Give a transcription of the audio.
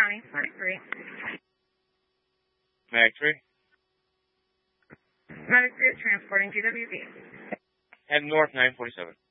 County, Medic 3. Medic 3. Medic 3 is transporting GWB. Head north 947.